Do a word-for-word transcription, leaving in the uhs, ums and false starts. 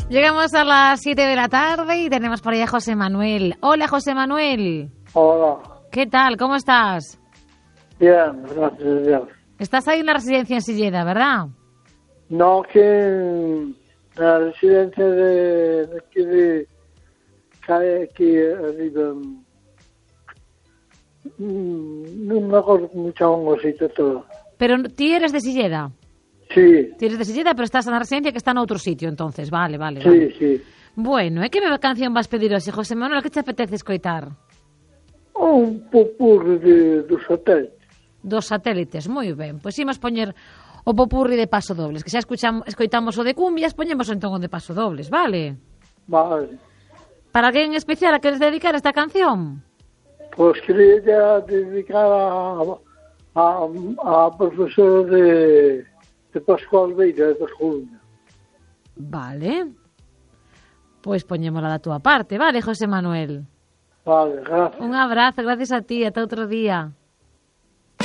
Llegamos a las siete de la tarde y tenemos por ahí a José Manuel. Hola, José Manuel. Hola. ¿Qué tal? ¿Cómo estás? Bien, gracias a Dios. Estás ahí en la residencia en Silleda, ¿verdad? No, que en la residencia de, de aquí de cae aquí arriba. mm, No me acuerdo mucho hongosito todo. Pero tú eres de Silleda. Sí, Tú eres de Silleda, pero estás en la residencia que está en otro sitio, entonces. Vale, vale, sí, vale. sí. Bueno, ¿e que canción vas pedir hoxe, José Manuel? Que te apetece escoitar? Un popurri de, dos satélites. Dos satélites, moi ben. Pois imos poñer o popurri de Paso Dobles, que xa escuchamos, escoitamos o de cumbias, poñemos entón o de Paso Dobles, vale? Vale. Para alguén en especial a queres dedicar esta canción? Pues quería ya dedicar a, a, a profesor de, de Pascual Beira, de Coruña. Vale. Pois poñémola da túa parte, vale, José Manuel? Vale, gracias. Un abrazo, gracias a ti, ata outro día.